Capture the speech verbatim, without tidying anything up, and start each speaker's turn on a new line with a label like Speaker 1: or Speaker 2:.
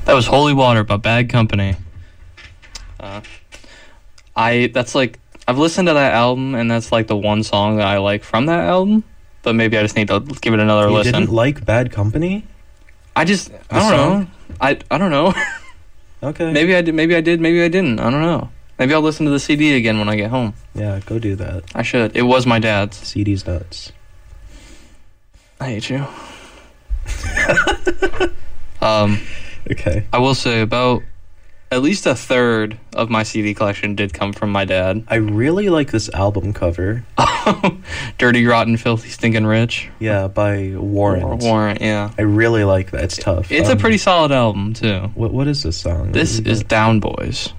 Speaker 1: That was Holy Water by Bad Company. Uh, I that's like I've listened to that album, and that's like the one song that I like from that album. But maybe I just need to give it another
Speaker 2: you
Speaker 1: listen.
Speaker 2: You didn't like Bad Company?
Speaker 1: I just
Speaker 2: The
Speaker 1: I don't
Speaker 2: song?
Speaker 1: know. I I don't know.
Speaker 2: Okay.
Speaker 1: Maybe I did. Maybe I did. Maybe I didn't. I don't know. Maybe I'll listen to the C D again when I get home.
Speaker 2: Yeah, go do that.
Speaker 1: I should. It was my dad's.
Speaker 2: C D's nuts.
Speaker 1: I hate you. um,
Speaker 2: Okay.
Speaker 1: I will say about at least a third of my C D collection did come from my dad.
Speaker 2: I really like this album cover.
Speaker 1: Dirty, Rotten, Filthy, Stinking Rich.
Speaker 2: Yeah, by Warrant.
Speaker 1: Warrant, yeah.
Speaker 2: I really like that. It's tough.
Speaker 1: It's
Speaker 2: Um,
Speaker 1: a pretty solid album, too.
Speaker 2: What What is this song?
Speaker 1: This
Speaker 2: What
Speaker 1: is
Speaker 2: it?
Speaker 1: Down Boys.